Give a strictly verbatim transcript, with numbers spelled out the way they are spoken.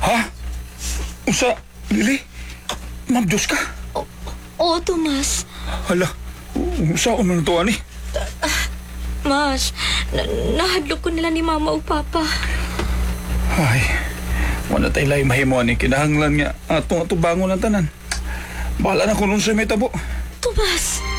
Ha? Usa, Lili? Ma'am, Diyos ka? Oo, Tomas. Hala, usa ko man ito, ani? Mas, na- nahadlok ko nila ni Mama o Papa. Ay, wala tayo lang mahimo, ani. Kinahanglan nga atong atubangon ang tanan. Bahala na kung nung sa may tabo. Tomas!